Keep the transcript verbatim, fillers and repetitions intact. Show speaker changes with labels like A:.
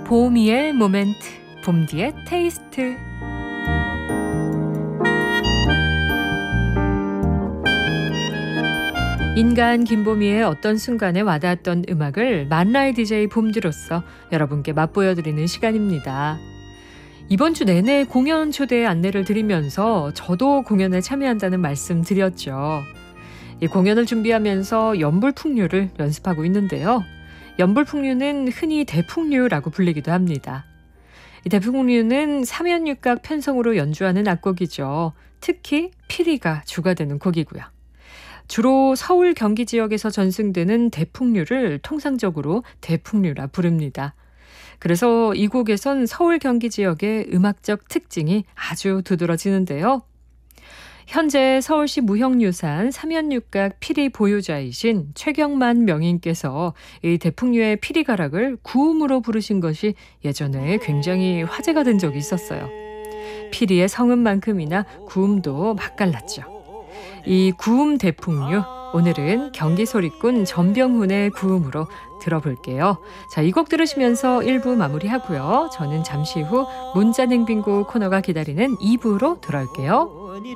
A: 보미의 모멘트, 봄디의 테이스트. 인간 김보미의 어떤 순간에 와닿았던 음악을 만라의 디제이 봄디로서 여러분께 맛보여드리는 시간입니다. 이번 주 내내 공연 초대 안내를 드리면서 저도 공연에 참여한다는 말씀 드렸죠. 이 공연을 준비하면서 연불풍류를 연습하고 있는데요. 연불풍류는 흔히 대풍류라고 불리기도 합니다. 이 대풍류는 삼연육각 편성으로 연주하는 악곡이죠. 특히 피리가 주가 되는 곡이고요. 주로 서울 경기 지역에서 전승되는 대풍류를 통상적으로 대풍류라 부릅니다. 그래서 이 곡에선 서울 경기 지역의 음악적 특징이 아주 두드러지는데요. 현재 서울시 무형유산 삼연육각 피리 보유자이신 최경만 명인께서 이 대풍류의 피리가락을 구음으로 부르신 것이 예전에 굉장히 화제가 된 적이 있었어요. 피리의 성음만큼이나 구음도 맛깔났죠. 이 구음 대풍류, 오늘은 경기소리꾼 전병훈의 구음으로 들어볼게요. 자, 이 곡 들으시면서 일 부 마무리하고요. 저는 잠시 후 문자냉빙고 코너가 기다리는 이 부로 돌아올게요.